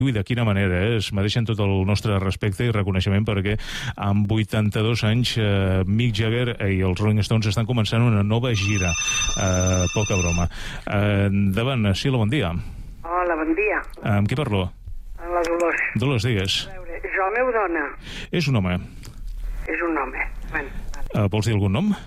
i de quina manera, es mereixen tot el nostre respecte i reconeixement perquè amb 82 anys Mick Jagger i els Rolling Stones estan començant una nova gira. Poca broma. Endavant, Sheila, bon dia. Hola, bon dia. Amb qui parlo? Amb la Dolors. Dolors, digues. A veure, és home o dona? És un home. És un home. Bueno, vale. Vols dir algun nom?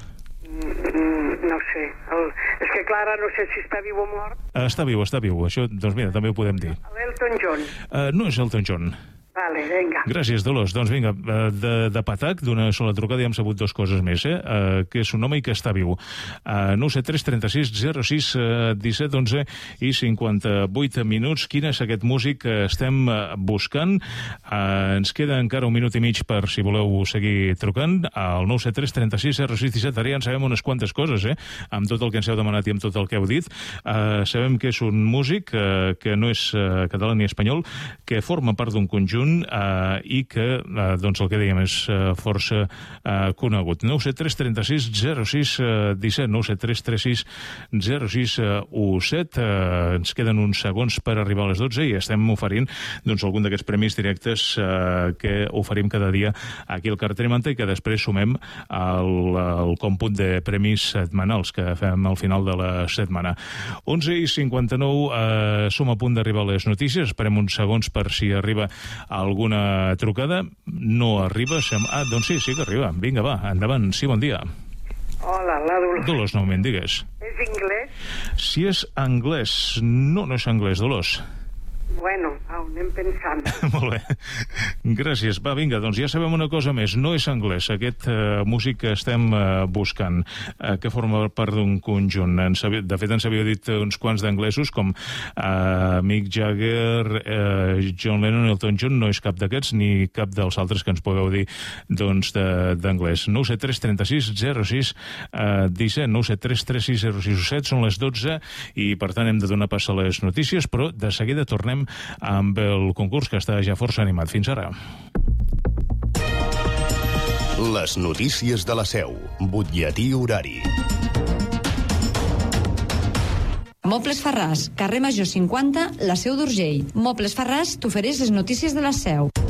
No ho sé. És que clar, ara no sé si està viu o mort. Està viu. Això, doncs mira, també ho podem dir. L'Elton John. No és Elton John. Vale, vinga. Gràcies, Dolors. Doncs vinga, de patac, d'una sola trucada ja hem sabut dues coses més, que és un home i que està viu. 973 36 06 17 11 i 58 minuts. Quin és aquest músic que estem buscant? Ens queda encara un minut i mig per si voleu seguir trucant al 973 36 06 17. Ara ja en sabem unes quantes coses, amb tot el que ens heu demanat i amb tot el que heu dit. Sabem que és un músic que no és català ni espanyol, que forma part d'un conjunt i que, doncs el que dèiem, és força conegut. 973 36 06 17, 973 36 06 17. Ens queden uns segons per arribar a les 12 i estem oferint doncs algun d'aquests premis directes que oferim cada dia aquí al Carter i Manta i que després sumem al còmput de premis setmanals que fem al final de la setmana. 11 i 59, som a punt d'arribar a les notícies. Esperem uns segons per si arriba alguna trucada. No arriba. Doncs sí que arriba. Vinga, va, endavant. Sí, bon dia. Hola, la Dolors. Dolors, novament, digues. És anglès? Si és anglès. No és anglès, Dolors. Bueno, anem pensant. Molt bé. Gràcies. Va, vinga, doncs ja sabem una cosa més. No és anglès, aquest músic que estem buscant, que forma part d'un conjunt. De fet, ens havia dit uns quants d'anglesos, com Mick Jagger, John Lennon, Elton John. No és cap d'aquests, ni cap dels altres que ens podeu dir d'anglès. 973 36 06 17, 973 36 06 17. Són les 12 i, per tant, hem de donar pas a les notícies, però de seguida tornem amb el concurs que està ja força animat. Fins ara. Les notícies de la Seu. Butlletí horari. Mobles Farràs, carrer Major 50, la Seu d'Urgell. Mobles Farràs t'ofereix les notícies de la Seu.